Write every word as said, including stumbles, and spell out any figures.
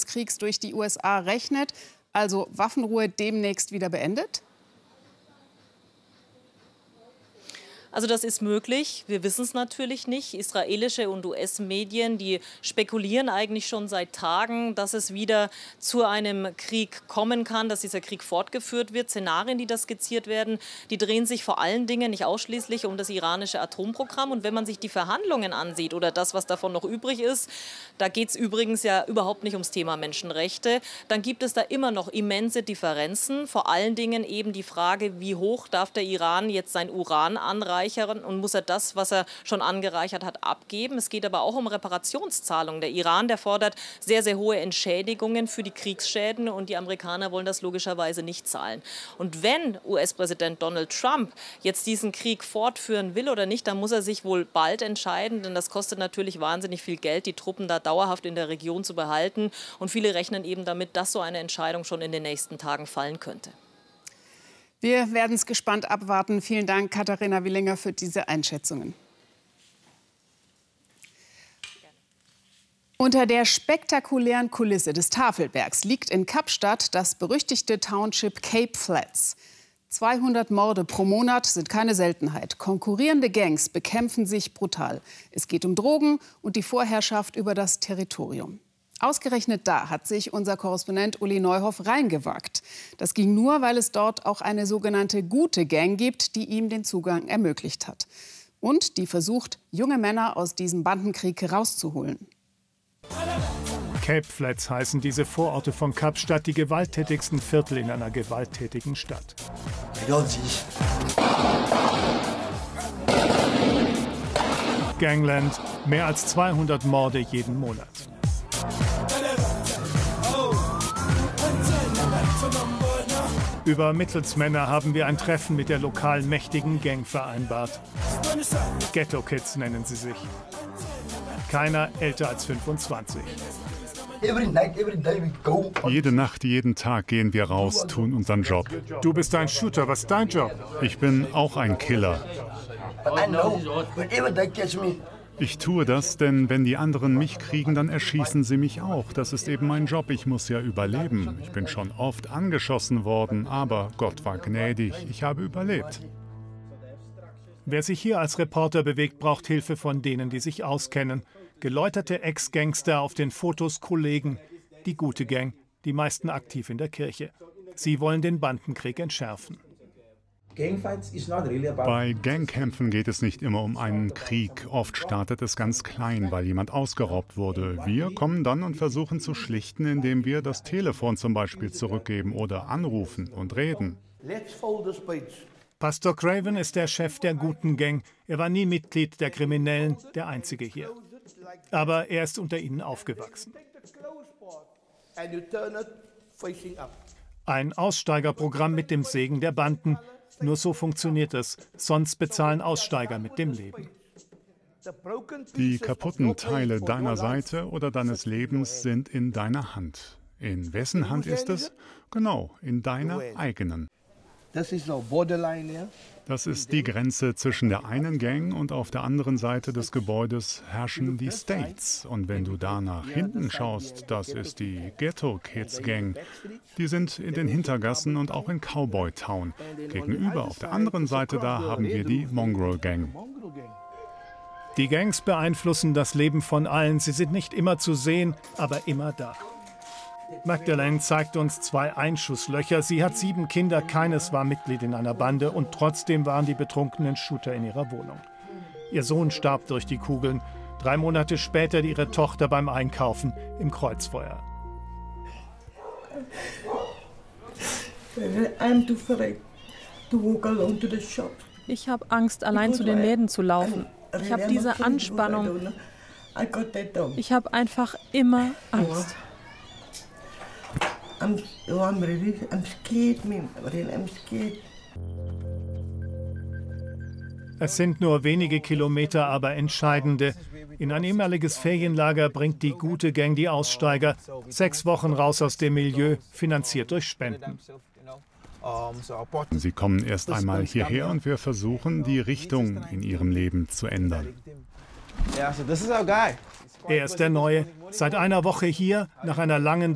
Kriegs durch die U S A rechnet? Also Waffenruhe demnächst wieder beendet? Also das ist möglich. Wir wissen es natürlich nicht. Israelische und U S-Medien, die spekulieren eigentlich schon seit Tagen, dass es wieder zu einem Krieg kommen kann, dass dieser Krieg fortgeführt wird. Szenarien, die da skizziert werden, die drehen sich vor allen Dingen nicht ausschließlich um das iranische Atomprogramm. Und wenn man sich die Verhandlungen ansieht oder das, was davon noch übrig ist, da geht es übrigens ja überhaupt nicht ums Thema Menschenrechte, dann gibt es da immer noch immense Differenzen. Vor allen Dingen eben die Frage, wie hoch darf der Iran jetzt sein Uran anreichern? Und muss er das, was er schon angereichert hat, abgeben. Es geht aber auch um Reparationszahlungen. Der Iran, der fordert sehr, sehr hohe Entschädigungen für die Kriegsschäden und die Amerikaner wollen das logischerweise nicht zahlen. Und wenn U S-Präsident Donald Trump jetzt diesen Krieg fortführen will oder nicht, dann muss er sich wohl bald entscheiden, denn das kostet natürlich wahnsinnig viel Geld, die Truppen da dauerhaft in der Region zu behalten. Und viele rechnen eben damit, dass so eine Entscheidung schon in den nächsten Tagen fallen könnte. Wir werden es gespannt abwarten. Vielen Dank, Katharina Willinger, für diese Einschätzungen. Unter der spektakulären Kulisse des Tafelbergs liegt in Kapstadt das berüchtigte Township Cape Flats. zweihundert Morde pro Monat sind keine Seltenheit. Konkurrierende Gangs bekämpfen sich brutal. Es geht um Drogen und die Vorherrschaft über das Territorium. Ausgerechnet da hat sich unser Korrespondent Uli Neuhoff reingewagt. Das ging nur, weil es dort auch eine sogenannte gute Gang gibt, die ihm den Zugang ermöglicht hat. Und die versucht, junge Männer aus diesem Bandenkrieg rauszuholen. Cape Flats heißen diese Vororte von Kapstadt, die gewalttätigsten Viertel in einer gewalttätigen Stadt. Gangland, mehr als zweihundert Morde jeden Monat. Über Mittelsmänner haben wir ein Treffen mit der lokalen mächtigen Gang vereinbart. Ghetto Kids nennen sie sich. Keiner älter als fünfundzwanzig. Jede Nacht, jeden Tag gehen wir raus, tun unseren Job. Du bist ein Shooter, was ist dein Job? Ich bin auch ein Killer. Ich tue das, denn wenn die anderen mich kriegen, dann erschießen sie mich auch. Das ist eben mein Job, ich muss ja überleben. Ich bin schon oft angeschossen worden, aber Gott war gnädig, ich habe überlebt. Wer sich hier als Reporter bewegt, braucht Hilfe von denen, die sich auskennen. Geläuterte Ex-Gangster, auf den Fotos Kollegen, die gute Gang, die meisten aktiv in der Kirche. Sie wollen den Bandenkrieg entschärfen. Bei Gangkämpfen geht es nicht immer um einen Krieg. Oft startet es ganz klein, weil jemand ausgeraubt wurde. Wir kommen dann und versuchen zu schlichten, indem wir das Telefon zum Beispiel zurückgeben oder anrufen und reden. Pastor Craven ist der Chef der guten Gang. Er war nie Mitglied der Kriminellen, der einzige hier. Aber er ist unter ihnen aufgewachsen. Ein Aussteigerprogramm mit dem Segen der Banden. Nur so funktioniert es, sonst bezahlen Aussteiger mit dem Leben. Die kaputten Teile deiner Seite oder deines Lebens sind in deiner Hand. In wessen Hand ist es? Genau, in deiner eigenen. Das ist die Grenze zwischen der einen Gang und auf der anderen Seite des Gebäudes herrschen die States. Und wenn du da nach hinten schaust, das ist die Ghetto Kids Gang. Die sind in den Hintergassen und auch in Cowboy Town. Gegenüber auf der anderen Seite da haben wir die Mongrel Gang. Die Gangs beeinflussen das Leben von allen. Sie sind nicht immer zu sehen, aber immer da. Magdalene zeigt uns zwei Einschusslöcher. Sie hat sieben Kinder, keines war Mitglied in einer Bande und trotzdem waren die betrunkenen Shooter in ihrer Wohnung. Ihr Sohn starb durch die Kugeln. Drei Monate später ihre Tochter beim Einkaufen im Kreuzfeuer. Ich habe Angst, allein zu den Läden zu laufen. Ich habe diese Anspannung. Ich habe einfach immer Angst. I'm, oh, I'm really, I'm scared, man. I'm scared. Es sind nur wenige Kilometer, aber entscheidende. In ein ehemaliges Ferienlager bringt die gute Gang die Aussteiger. Sechs Wochen raus aus dem Milieu, finanziert durch Spenden. Sie kommen erst einmal hierher und wir versuchen, die Richtung in ihrem Leben zu ändern. Er ist der Neue. Seit einer Woche hier, nach einer langen